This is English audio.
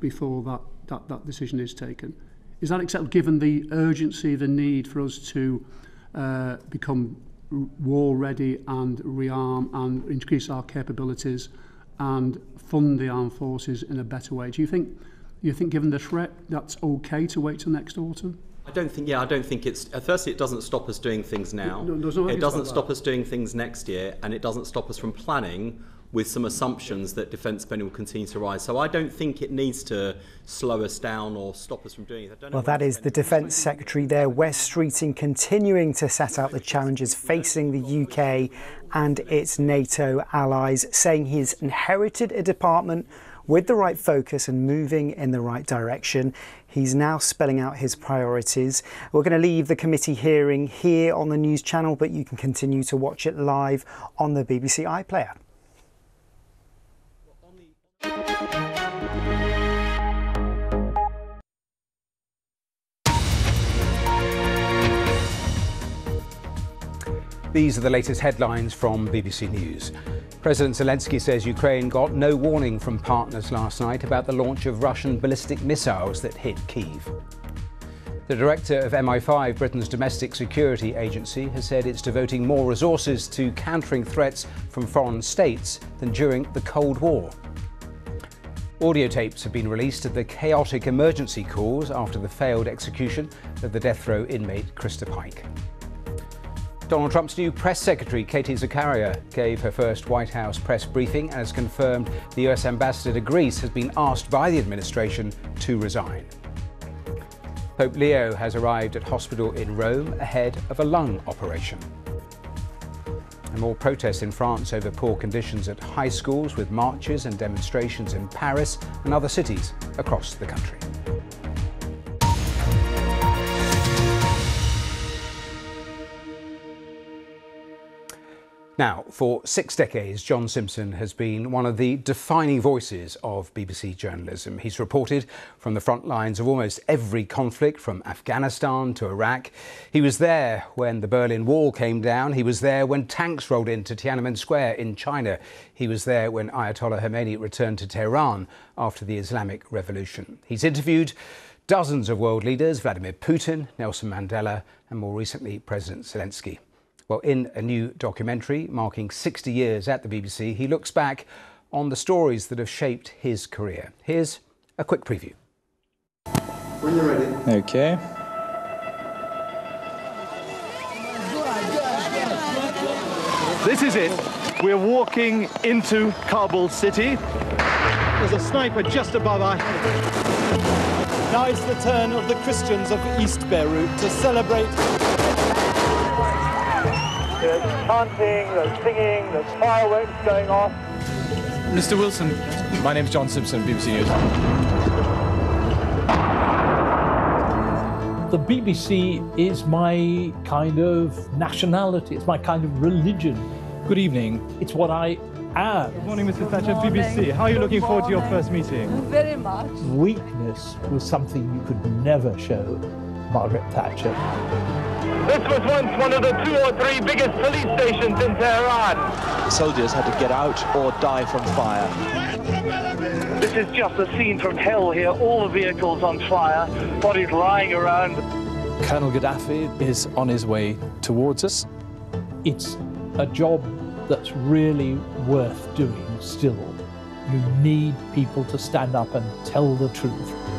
before that decision is taken. Is that acceptable, given the urgency, the need for us to become war ready and rearm and increase our capabilities and fund the armed forces in a better way? Do you think given the threat, that's okay to wait till next autumn? I don't think it's... Firstly, it doesn't stop us doing things now. It doesn't stop us doing things next year, and it doesn't stop us from planning with some assumptions that defence spending will continue to rise. So I don't think it needs to slow us down or stop us from doing it. Well, that is the Defence Secretary there, Wes Streeting, continuing to set out the challenges facing the UK and its NATO allies, saying he's inherited a department with the right focus and moving in the right direction. He's now spelling out his priorities. We're going to leave the committee hearing here on the news channel, but you can continue to watch it live on the BBC iPlayer. These are the latest headlines from BBC News. President Zelensky says Ukraine got no warning from partners last night about the launch of Russian ballistic missiles that hit Kyiv. The director of MI5, Britain's domestic security agency, has said it's devoting more resources to countering threats from foreign states than during the Cold War. Audio tapes have been released of the chaotic emergency calls after the failed execution of the death row inmate Krista Pike. Donald Trump's new press secretary, Katie Zakaria, gave her first White House press briefing and has confirmed the US ambassador to Greece has been asked by the administration to resign. Pope Leo has arrived at hospital in Rome ahead of a lung operation. And more protests in France over poor conditions at high schools, with marches and demonstrations in Paris and other cities across the country. Now, for 6 decades, John Simpson has been one of the defining voices of BBC journalism. He's reported from the front lines of almost every conflict, from Afghanistan to Iraq. He was there when the Berlin Wall came down. He was there when tanks rolled into Tiananmen Square in China. He was there when Ayatollah Khomeini returned to Tehran after the Islamic Revolution. He's interviewed dozens of world leaders: Vladimir Putin, Nelson Mandela, and more recently, President Zelensky. Well, in a new documentary marking 60 years at the BBC, he looks back on the stories that have shaped his career. Here's a quick preview. When you're ready. Okay. This is it. We're walking into Kabul city. There's a sniper just above our head. Now it's the turn of the Christians of East Beirut to celebrate. There's chanting, there's singing, there's fireworks going off. Mr. Wilson, my name's John Simpson, BBC News. The BBC is my kind of nationality, it's my kind of religion. Good evening. It's what I am. Good morning, Mr. Thatcher, BBC. How are you looking forward to your first meeting? Very much. Weakness was something you could never show Margaret Thatcher. This was once one of the 2 or 3 biggest police stations in Tehran. Soldiers had to get out or die from fire. This is just a scene from hell here. All the vehicles on fire, bodies lying around. Colonel Gaddafi is on his way towards us. It's a job that's really worth doing still. You need people to stand up and tell the truth.